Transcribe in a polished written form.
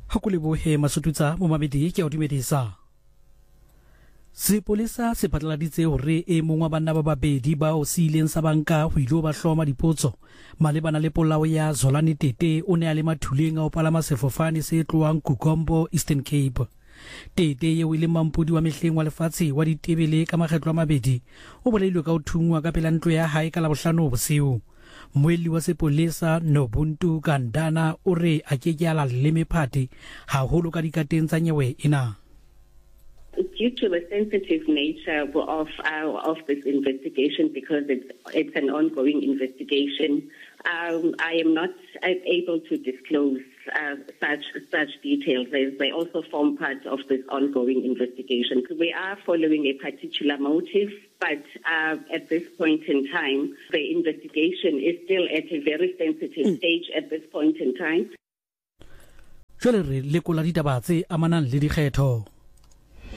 Hakulebohe Masututsa mo mabedi ke a dumedisa. Sepolesa se phatlaladitse hore e mongwe wa banna ba babedi ba o sileng sa banka ho ilo ba hloma dipotso malebana le polao ya Zolani Tete o ne a le mathuleng a o palama sefofane se tloang Kukombo Eastern Cape. Tete ye o ile mampudi wa mehleng wa lefatshe wa ditebele ka makgetlo a mabedi o bolailwe ka ho thungwa ka pela ntlo ya hae ka Labohlano bosiu. Moeli wa sepolesa Nobuntu Kandana o re a ke ala le mephati haholo ka dikateng tsa nyewe ena. Due to the sensitive nature of this investigation, because it's an ongoing investigation, I am not able to disclose such details. They also form part of this ongoing investigation. We are following a particular motive, but at this point in time, the investigation is still at a very sensitive stage at this point in time. Jwale re lekola ditaba tse amanang le dikgetho.